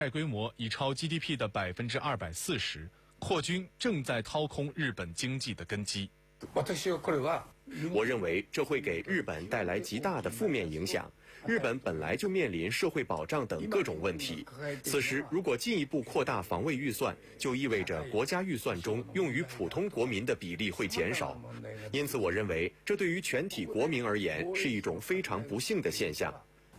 规模已超 GDP 的240%，扩军正在掏空日本经济的根基。 我认为这会给日本带来极大的负面影响。日本本来就面临社会保障等各种问题，此时如果进一步扩大防卫预算，就意味着国家预算中用于普通国民的比例会减少。因此，我认为这对于全体国民而言是一种非常不幸的现象。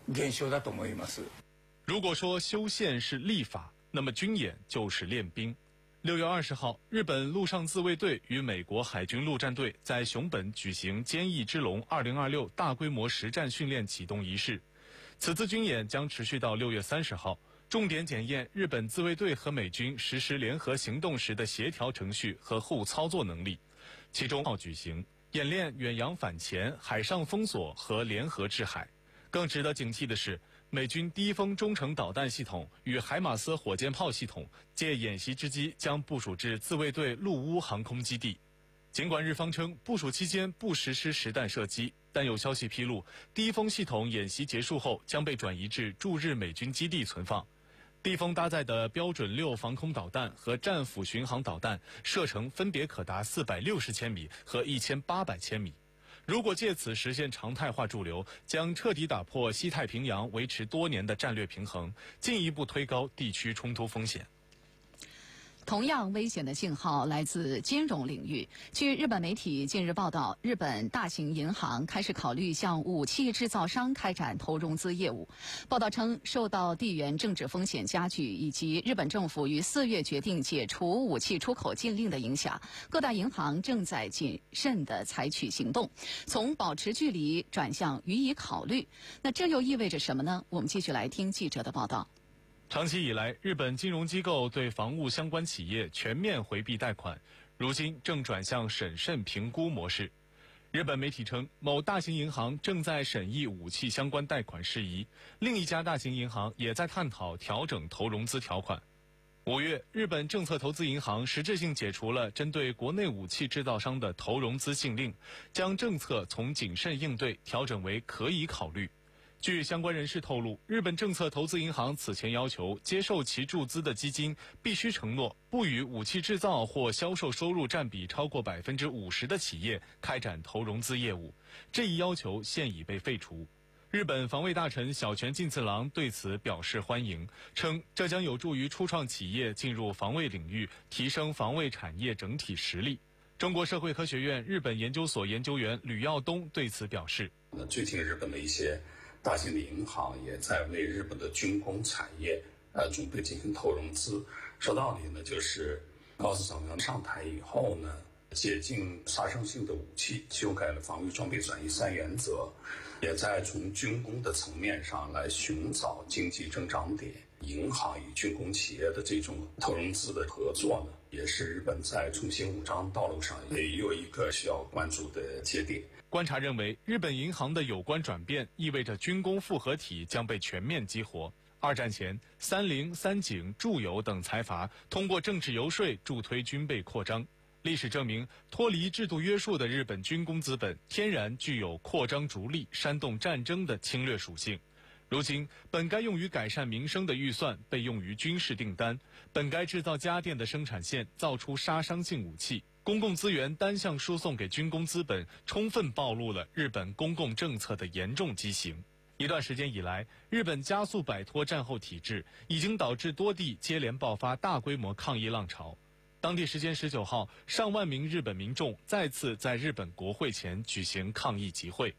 如果说修宪是立法，那么军演就是练兵。6月20号，日本陆上自卫队与美国海军陆战队在熊本举行坚毅之龙2026大规模实战训练启动仪式。此次军演将持续到6月30号，重点检验日本自卫队和美军实施联合行动时的协调程序和互操作能力。其中举行演练远洋反潜、海上封锁和联合制海。更值得警惕的是，美军低风中程导弹系统与海马斯火箭炮系统借演习之机将部署至自卫队陆乌航空基地。尽管日方称部署期间不实施实弹射击，但有消息披露，低风系统演习结束后将被转移至驻日美军基地存放。低风搭载的标准6防空导弹和战斧巡航导弹射程分别可达460千米和1800千米。如果借此实现常态化驻留，将彻底打破西太平洋维持多年的战略平衡，进一步推高地区冲突风险。 同样危险的信号来自金融领域。据日本媒体近日报道，日本大型银行开始考虑向武器制造商开展投融资业务。报道称，受到地缘政治风险加剧以及日本政府于4月决定解除武器出口禁令的影响，各大银行正在谨慎地采取行动，从保持距离转向予以考虑。那这又意味着什么呢？我们继续来听记者的报道。 长期以来，日本金融机构对房屋相关企业全面回避贷款，如今正转向审慎评估模式。日本媒体称，某大型银行正在审议武器相关贷款事宜，另一家大型银行也在探讨调整投融资条款。5月，日本政策投资银行实质性解除了针对国内武器制造商的投融资禁令，将政策从谨慎应对调整为可以考虑。据相关人士透露，日本政策投资银行此前要求接受其注资的基金必须承诺不与武器制造或销售收入占比超过50%的企业开展投融资业务，这一要求现已被废除。日本防卫大臣小泉进次郎对此表示欢迎，称这将有助于初创企业进入防卫领域，提升防卫产业整体实力。中国社会科学院日本研究所研究员吕耀东对此表示， 最近日本的一些大型的银行也在为日本的军工产业准备进行投融资。说道理呢，就是高市长上台以后呢，解禁杀伤性的武器，修改了防御装备转移3原则，也在从军工的层面上来寻找经济增长点。银行与军工企业的这种投融资的合作呢，也是日本在重新武装道路上也有一个需要关注的节点。 观察认为，日本银行的有关转变意味着军工复合体将被全面激活。二战前，三菱、三井、住友等财阀通过政治游说助推军备扩张。历史证明，脱离制度约束的日本军工资本天然具有扩张逐利、煽动战争的侵略属性。如今，本该用于改善民生的预算被用于军事订单，本该制造家电的生产线造出杀伤性武器，公共资源单向输送给军工资本，充分暴露了日本公共政策的严重畸形。一段时间以来，日本加速摆脱战后体制，已经导致多地接连爆发大规模抗议浪潮。当地时间19号，上万名日本民众再次在日本国会前举行抗议集会。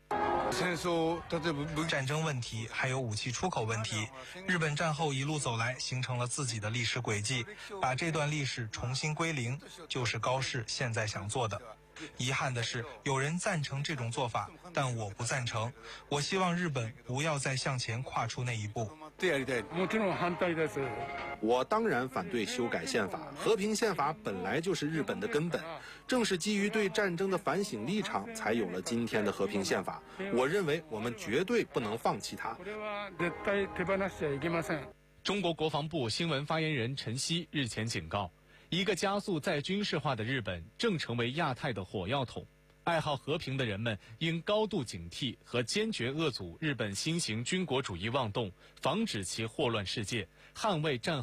战争问题还有武器出口问题，日本战后一路走来形成了自己的历史轨迹，把这段历史重新归零，就是高市现在想做的。遗憾的是，有人赞成这种做法，但我不赞成。我希望日本不要再向前跨出那一步。 我当然反对修改宪法，和平宪法本来就是日本的根本，正是基于对战争的反省立场，才有了今天的和平宪法。我认为我们绝对不能放弃它。 中国国防部新闻发言人陈希日前警告，一个加速再军事化的日本正成为亚太的火药桶。 爱好和平的人们应高度警惕和坚决遏阻日本新型军国主义妄动，防止其祸乱世界，捍卫战